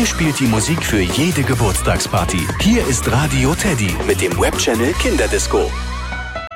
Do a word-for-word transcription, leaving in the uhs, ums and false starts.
Hier spielt die Musik für jede Geburtstagsparty. Hier ist Radio Teddy mit dem Webchannel Kinderdisco.